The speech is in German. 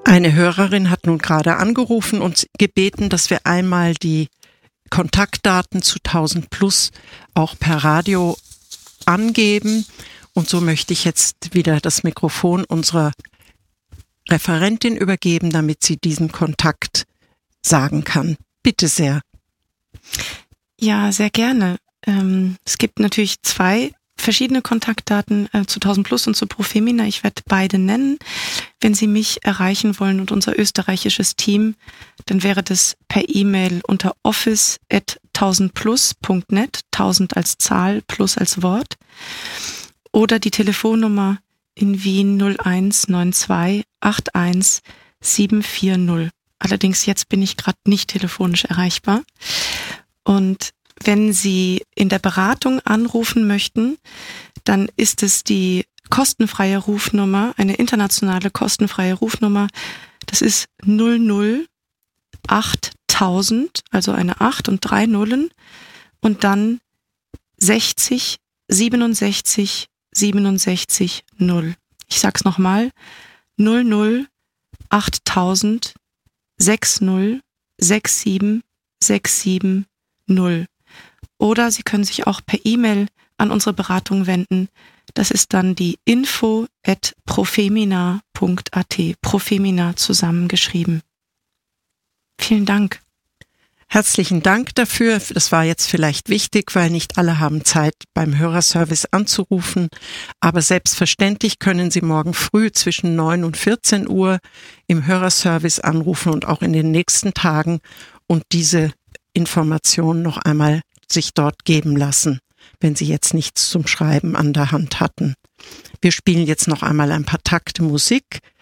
Eine Hörerin hat nun gerade angerufen und gebeten, dass wir einmal die Kontaktdaten zu 1000 Plus auch per Radio angeben. Und so möchte ich jetzt wieder das Mikrofon unserer Referentin übergeben, damit sie diesen Kontakt sagen kann. Bitte sehr. Ja, sehr gerne. Es gibt natürlich 2 verschiedene Kontaktdaten zu 1000 Plus und zu Profemina. Ich werde beide nennen. Wenn Sie mich erreichen wollen und unser österreichisches Team, dann wäre das per E-Mail unter office@1000plus.net, 1000 als Zahl, plus als Wort. Oder die Telefonnummer in Wien 0192 81 740. Allerdings jetzt bin ich gerade nicht telefonisch erreichbar. Und wenn Sie in der Beratung anrufen möchten, dann ist es die kostenfreie Rufnummer, eine internationale kostenfreie Rufnummer. Das ist 008.1000, also eine 8 und 3 Nullen und dann 60 67 67 0. Ich sag's nochmal, 008.1000 60 67 67 0. Oder Sie können sich auch per E-Mail an unsere Beratung wenden. Das ist dann die info@profemina.at. Profemina zusammengeschrieben. Vielen Dank. Herzlichen Dank dafür. Das war jetzt vielleicht wichtig, weil nicht alle haben Zeit, beim Hörerservice anzurufen. Aber selbstverständlich können Sie morgen früh zwischen 9 und 14 Uhr im Hörerservice anrufen und auch in den nächsten Tagen und diese Informationen noch einmal sich dort geben lassen, wenn Sie jetzt nichts zum Schreiben an der Hand hatten. Wir spielen jetzt noch einmal ein paar Takte Musik.